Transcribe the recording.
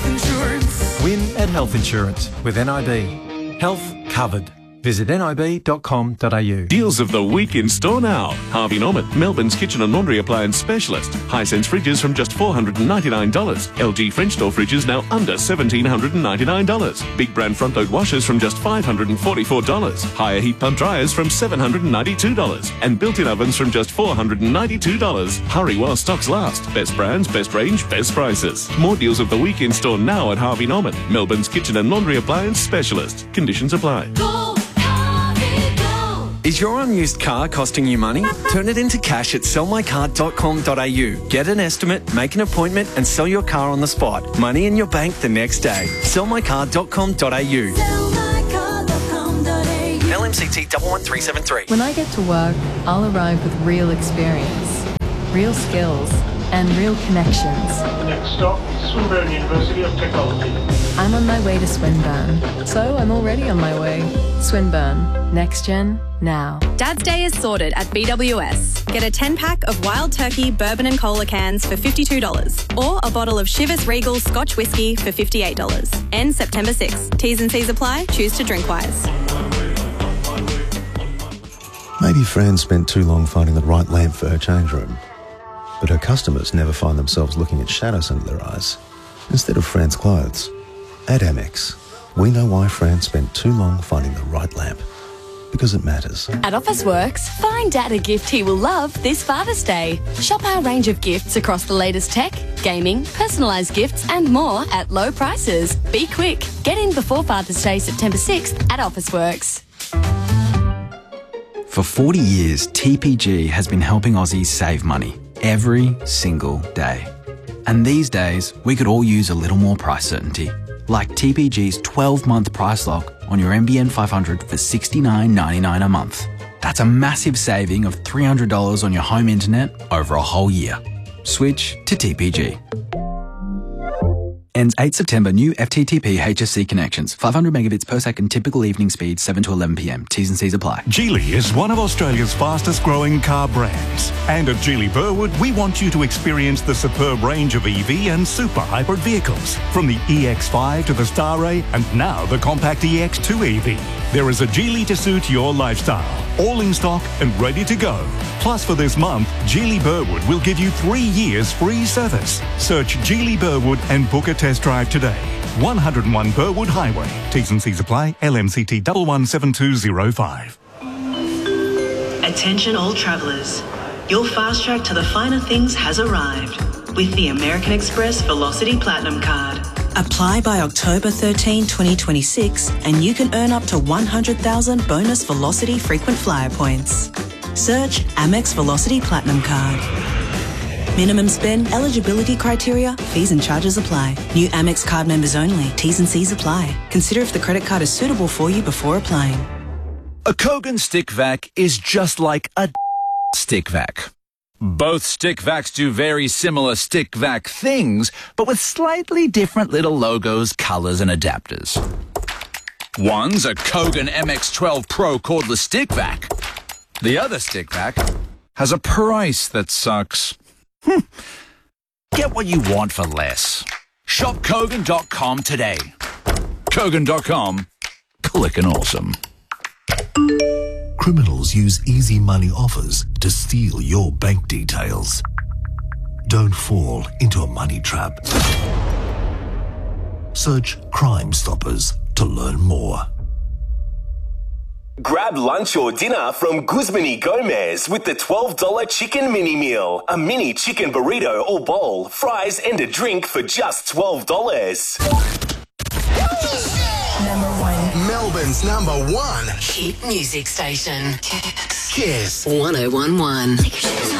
Health Insurance. Win at Health Insurance with NIB. Health covered. Visit nib.com.au. Deals of the week in store now. Harvey Norman, Melbourne's kitchen and laundry appliance specialist. Hisense fridges from just $499. LG French door fridges now under $1,799. Big brand front load washers from just $544. Higher heat pump dryers from $792. And built-in ovens from just $492. Hurry while stocks last. Best brands, best range, best prices. More deals of the week in store now at Harvey Norman, Melbourne's kitchen and laundry appliance specialist. Conditions apply. Is your unused car costing you money? Turn it into cash at sellmycar.com.au. Get an estimate, make an appointment and sell your car on the spot. Money in your bank the next day. Sellmycar.com.au. LMCT 11373. When I get to work, I'll arrive with real experience, real skills and real connections. The next stop is Swinburne University of Technology. I'm on my way to Swinburne, so I'm already on my way. Swinburne, next gen, now. Dad's Day is sorted at BWS. Get a 10-pack of Wild Turkey bourbon and cola cans for $52 or a bottle of Chivas Regal Scotch whiskey for $58. Ends September 6th. T's and C's apply. Choose to drink wise. Maybe Fran spent too long finding the right lamp for her change room, but her customers never find themselves looking at shadows under their eyes instead of Fran's clothes. At Amex, we know why Fran spent too long finding the right lamp. Because it matters. At Officeworks, find Dad a gift he will love this Father's Day. Shop our range of gifts across the latest tech, gaming, personalised gifts and more at low prices. Be quick. Get in before Father's Day, September 6th at Officeworks. For 40 years, TPG has been helping Aussies save money every single day. And these days, we could all use a little more price certainty. Like TPG's 12-month price lock on your NBN 500 for $69.99 a month. That's a massive saving of $300 on your home internet over a whole year. Switch to TPG. Ends 8 September. New FTTP HSC connections. 500 megabits per second. Typical evening speed 7 to 11 p.m. T's and C's apply. Geely is one of Australia's fastest growing car brands. And at Geely Burwood, we want you to experience the superb range of EV and super hybrid vehicles. From the EX5 to the Starray and now the compact EX2 EV. There is a Geely to suit your lifestyle. All in stock and ready to go. Plus for this month, Geely Burwood will give you 3 years free service. Search Geely Burwood and book a test drive today. 101 Burwood Highway. T's and C's apply. LMCT 117205. Attention all travellers. Your fast track to the finer things has arrived with the American Express Velocity Platinum Card. Apply by October 13, 2026 and you can earn up to 100,000 bonus Velocity frequent flyer points. Search Amex Velocity Platinum Card. Minimum spend, eligibility criteria, fees and charges apply. New Amex card members only. T's and C's apply. Consider if the credit card is suitable for you before applying. A Kogan stick vac is just like a stick vac. Both stick vacs do very similar stick vac things, but with slightly different little logos, colors, and adapters. One's a Kogan MX12 Pro cordless stick vac. The other stick vac has a price that sucks. Get what you want for less. Shop Kogan.com today. Kogan.com. Clickin' awesome. Criminals use easy money offers to steal your bank details. Don't fall into a money trap. Search Crime Stoppers to learn more. Grab lunch or dinner from Guzman y Gomez with the $12 chicken mini meal. A mini chicken burrito or bowl, fries and a drink for just $12. Melbourne's number one hit music station. Kiss 1011.